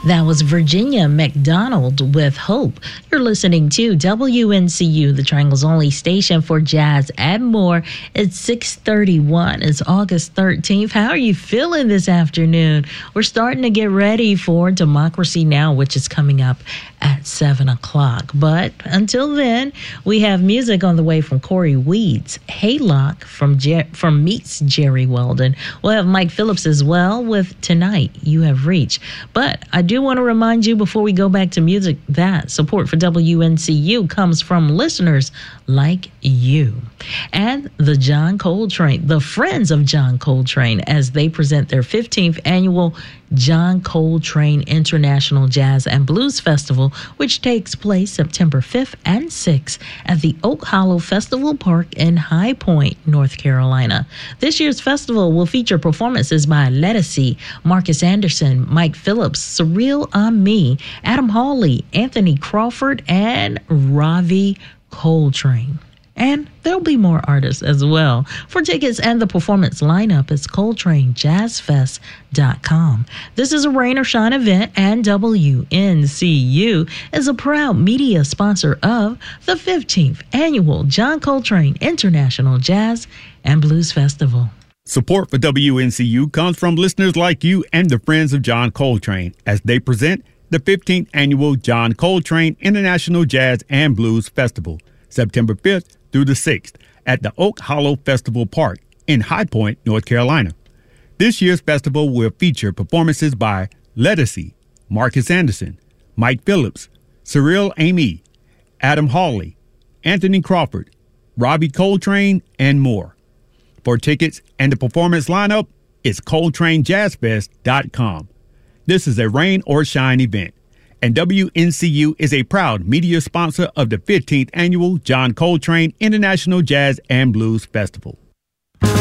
That was Virginia McDonald with Hope. You're listening to WNCU, the Triangle's only station for jazz and more. It's 6:31. It's August 13th. How are you feeling this afternoon? We're starting to get ready for Democracy Now!, which is coming up at 7 o'clock. But until then, we have music on the way from Corey Weeds, Haylock from Meets Jerry Weldon. We'll have Mike Phillips as well with Tonight You Have Reached. But I do want to remind you before we go back to music that support for WNCU comes from listeners like you. And the John Coltrane, the Friends of John Coltrane, as they present their 15th annual John Coltrane International Jazz and Blues Festival, which takes place September 5th and 6th at the Oak Hollow Festival Park in High Point, North Carolina. This year's festival will feature performances by Letticy, Marcus Anderson, Mike Phillips, Surreal on Me, Adam Hawley, Anthony Crawford, and Ravi Coltrane. And there'll be more artists as well. For tickets and the performance lineup, it's ColtraneJazzFest.com. This is a rain or shine event, and WNCU is a proud media sponsor of the 15th Annual John Coltrane International Jazz and Blues Festival. Support for WNCU comes from listeners like you and the Friends of John Coltrane as they present the 15th Annual John Coltrane International Jazz and Blues Festival, September 5th through the 6th at the Oak Hollow Festival Park in High Point, North Carolina. This year's festival will feature performances by Letticy, Marcus Anderson, Mike Phillips, Surreal Amy, Adam Hawley, Anthony Crawford, Ravi Coltrane, and more. For tickets and the performance lineup, it's ColtraneJazzFest.com. This is a rain or shine event, and WNCU is a proud media sponsor of the 15th Annual John Coltrane International Jazz and Blues Festival.